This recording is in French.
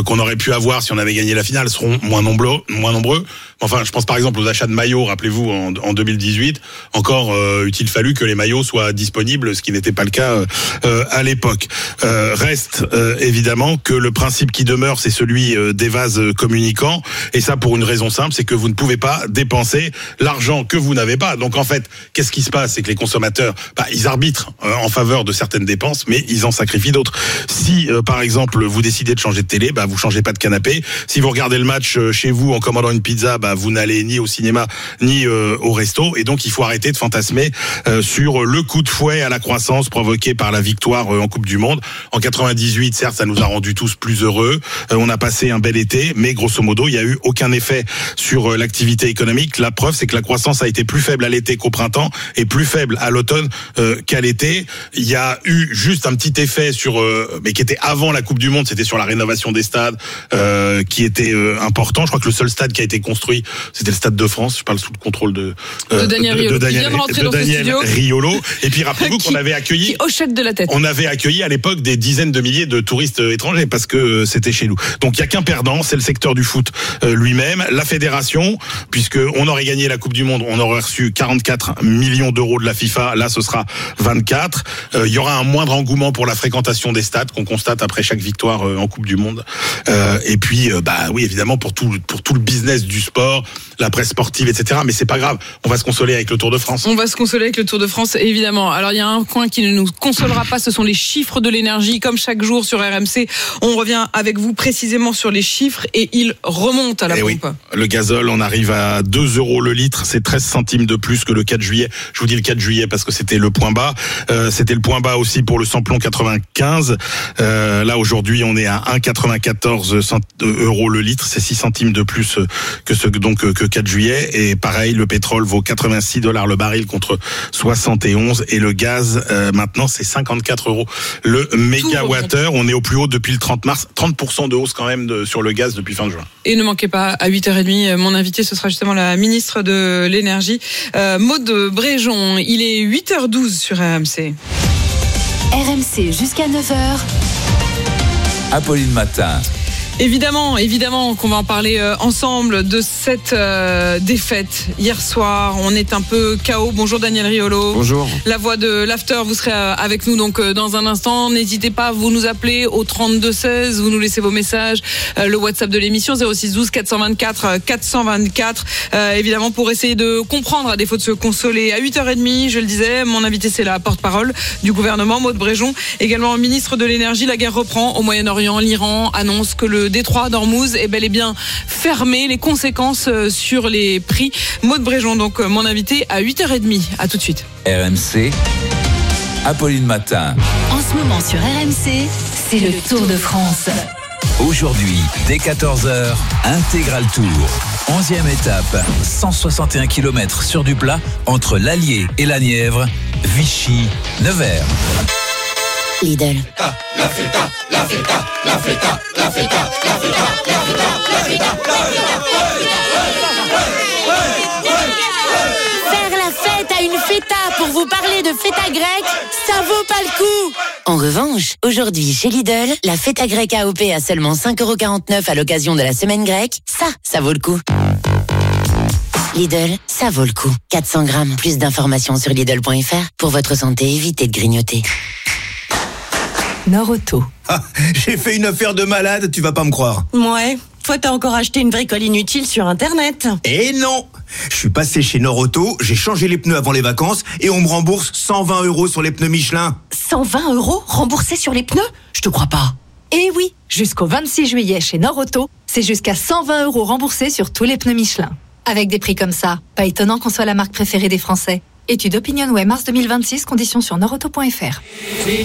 qu'on aurait pu avoir si on avait gagné la finale seront moins nombreux. Enfin, je pense par exemple aux achats de maillots. Rappelez-vous, en 2018, encore eût-il fallu que les maillots soient disponibles, ce qui n'était pas le cas à l'époque. Reste évidemment que le principe qui demeure, c'est celui des vases communicants. Et ça, pour une raison simple, c'est que vous ne pouvez pas dépenser l'argent que vous n'avez pas. Donc en fait, qu'est-ce qui se passe? C'est que les consommateurs, ils arbitrent en faveur de certaines dépenses, mais ils en sacrifient d'autres. Si par exemple vous décidez de changer de télé, vous changez pas de canapé. Si vous regardez le match chez vous en commandant une pizza, vous n'allez ni au cinéma ni au resto. Et donc il faut arrêter de fantasmer sur le coup de fouet à la croissance provoqué par la victoire en Coupe du Monde. En 98, certes, ça nous a rendus tous plus heureux. On a passé un bel été, mais grosso modo, il n'y a eu aucun effet sur l'activité économique. La preuve, c'est que la croissance a été plus faible à l'été qu'au printemps et plus faible à l'automne qu'à l'été. Il y a eu juste un petit effet mais qui était avant la Coupe du Monde, c'était sur la rénovation des stades, qui était important. Je crois que le seul stade qui a été construit, c'était le Stade de France. Je parle sous le contrôle de Daniel Riolo. Et puis rappelez-vous qu'on avait accueilli, qui hochette de la tête. On avait accueilli à l'époque des dizaines de milliers de touristes étrangers parce que c'était chez nous. Donc il y a qu'un perdant, c'est le secteur du foot lui-même, la fédération, puisque on aurait gagné la Coupe du Monde, on aurait reçu 44 millions d'euros de la FIFA. Là, ce sera 24. Il y aura un moindre engouement pour la fréquentation des stades qu'on constate après chaque victoire en Coupe du Monde. Et puis, oui, évidemment, pour tout le business du sport, la presse sportive, etc. Mais c'est pas grave. On va se consoler avec le Tour de France. On va se consoler avec le Tour de France, évidemment. Alors, il y a un coin qui ne nous consolera pas. Ce sont les chiffres de l'énergie. Comme chaque jour sur RMC, on revient avec vous précisément sur les chiffres et ils remontent à la pompe. Oui. Le gazole, on arrive à 2 € le litre. C'est 13 centimes de plus que le 4 juillet. Je vous dis le 4 juillet parce que c'était le point bas. C'était le point bas aussi pour le samplon 95. Là, aujourd'hui, on est à 1,94 € le litre. C'est 6 centimes de plus que 4 juillet. Et pareil, le pétrole vaut 86 $ le baril contre 71. Et le gaz, maintenant, c'est 54 € le mégawattheure. On est au plus haut depuis le 30 mars. 30% de hausse quand même sur le gaz depuis fin juin. Et ne manquez pas, à 8h30, mon invité, ce sera justement la ministre de l'Énergie, Maud Bréjon. Il est 8h12 sur RMC. RMC jusqu'à 9h. Apolline Matin. Évidemment qu'on va en parler ensemble de cette défaite hier soir. On est un peu KO. Bonjour Daniel Riolo. Bonjour. La voix de l'After, vous serez avec nous donc dans un instant. N'hésitez pas, vous nous appelez au 32 16, vous nous laissez vos messages, le WhatsApp de l'émission 06 12 424 424. Évidemment pour essayer de comprendre à défaut de se consoler. À 8h30, je le disais, mon invité c'est la porte-parole du gouvernement, Maud Bréjon, également ministre de l'Énergie. La guerre reprend au Moyen-Orient. L'Iran annonce que le détroit d'Ormuz est bel et bien fermé. Les conséquences sur les prix. Maud Bréjon, donc mon invité à 8h30. À tout de suite. RMC, Apolline Matin. En ce moment sur RMC, c'est le Tour de France. Aujourd'hui, dès 14h, Intégral Tour. 11e étape, 161 km sur du plat entre l'Allier et la Nièvre, Vichy, Nevers. Lidl. La feta, la feta, la feta, la feta, la feta, la feta, la feta, Faire la fête à une feta pour vous parler de feta grecque, ça vaut pas le coup. En revanche, aujourd'hui chez Lidl, la feta grecque AOP à seulement 5,49 € à l'occasion de la semaine grecque, ça vaut le coup. Lidl, ça vaut le coup. 400 grammes. Plus d'informations sur Lidl.fr. Pour votre santé, évitez de grignoter. Norauto. Ah, j'ai fait une affaire de malade, tu vas pas me croire. Ouais, toi t'as encore acheté une bricole inutile sur internet. Et non, je suis passé chez Norauto, j'ai changé les pneus avant les vacances et on me rembourse 120 € sur les pneus Michelin. 120 € remboursés sur les pneus? Je te crois pas. Eh oui, jusqu'au 26 juillet chez Norauto, c'est jusqu'à 120 € remboursés sur tous les pneus Michelin. Avec des prix comme ça, pas étonnant qu'on soit la marque préférée des Français. Étude OpinionWay mars 2026, conditions sur norauto.fr.